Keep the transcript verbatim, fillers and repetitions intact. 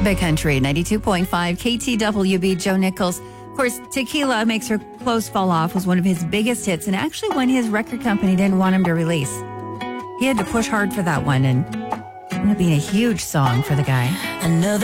Big Country, ninety-two point five K T W B, Joe Nichols. Of course, Tequila Makes Her Clothes Fall Off was one of his biggest hits, and actually one his record company didn't want him to release. He had to push hard for that one, and it ended up being a huge song for the guy. Another